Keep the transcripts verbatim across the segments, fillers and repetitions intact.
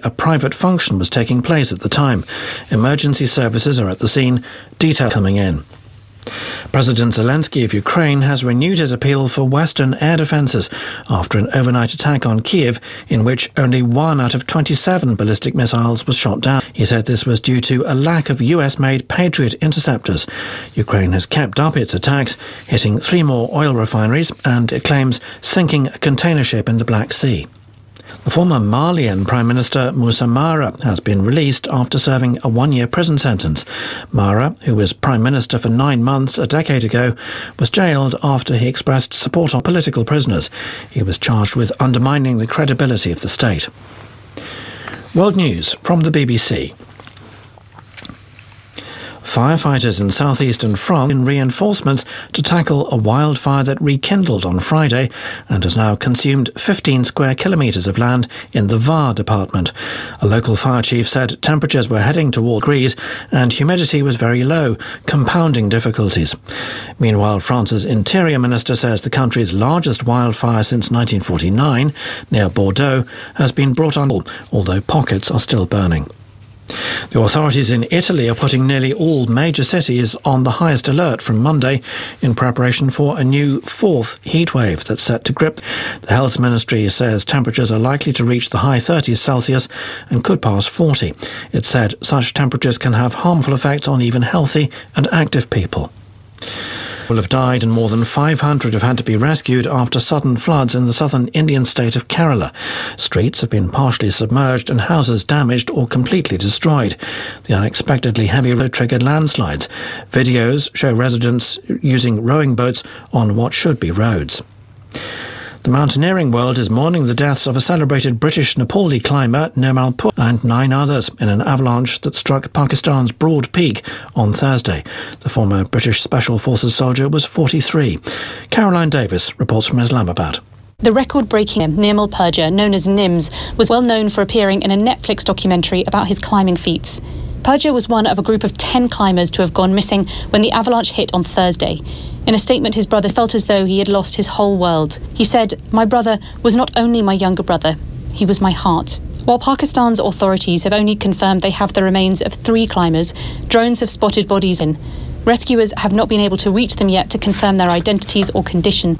a private function was taking place at the time. Emergency services are at the scene. Detail coming in. President Zelensky of Ukraine has renewed his appeal for Western air defences after an overnight attack on Kiev in which only one out of twenty-seven ballistic missiles was shot down. He said this was due to a lack of U S-made Patriot interceptors. Ukraine has kept up its attacks, hitting three more oil refineries, and it claims sinking a container ship in the Black Sea. The former Malian Prime Minister Moussa Mara has been released after serving a one-year prison sentence. Mara, who was Prime Minister for nine months a decade ago, was jailed after he expressed support on political prisoners. He was charged with undermining the credibility of the state. World News from the B B C. Firefighters in southeastern France in reinforcements to tackle a wildfire that rekindled on Friday and has now consumed fifteen square kilometres of land in the Var department. A local fire chief said temperatures were heading toward degrees and humidity was very low, compounding difficulties. Meanwhile, France's Interior Minister says the country's largest wildfire since nineteen forty-nine, near Bordeaux, has been brought under, although pockets are still burning. The authorities in Italy are putting nearly all major cities on the highest alert from Monday in preparation for a new fourth heatwave that's set to grip. The Health Ministry says temperatures are likely to reach the high thirties Celsius and could pass forty. It said such temperatures can have harmful effects on even healthy and active people. Will have died and more than five hundred have had to be rescued after sudden floods in the southern Indian state of Kerala. Streets have been partially submerged and houses damaged or completely destroyed. The unexpectedly heavy rain triggered landslides. Videos show residents using rowing boats on what should be roads. The mountaineering world is mourning the deaths of a celebrated British Nepali climber Nirmal Pur and nine others in an avalanche that struck Pakistan's Broad Peak on Thursday. The former British Special Forces soldier was forty-three. Caroline Davis reports from Islamabad. The record-breaking Nirmal Purja, known as Nims, was well known for appearing in a Netflix documentary about his climbing feats. Purja was one of a group of ten climbers to have gone missing when the avalanche hit on Thursday. In a statement, his brother felt as though he had lost his whole world. He said, "My brother was not only my younger brother, he was my heart." While Pakistan's authorities have only confirmed they have the remains of three climbers, drones have spotted bodies in. Rescuers have not been able to reach them yet to confirm their identities or condition.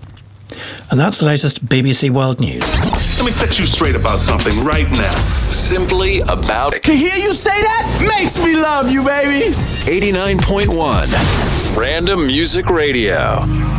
And that's the latest B B C World News. Let me set you straight about something right now. Simply about it. To hear you say that makes me love you, baby. eighty-nine point one Random Music Radio.